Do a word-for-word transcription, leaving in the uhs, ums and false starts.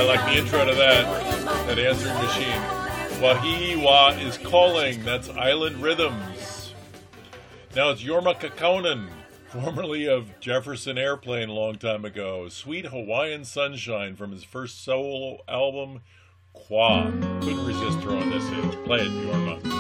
like the intro to that, that answering machine. Wahiwa is calling. That's Island Rhythms. Now it's Jorma Kaukonen, formerly of Jefferson Airplane a long time ago. Sweet Hawaiian Sunshine from his first solo album, Qua. Couldn't resist throwing this in. Play it, Jorma.